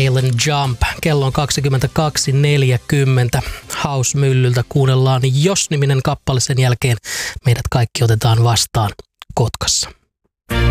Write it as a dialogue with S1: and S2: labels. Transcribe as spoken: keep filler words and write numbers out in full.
S1: Island Jump. Kello on kaksikymmentäkaksi neljäkymmentä. House-myllyltä kuunnellaan Jos-niminen kappale. Sen jälkeen meidät kaikki otetaan vastaan Kotkassa.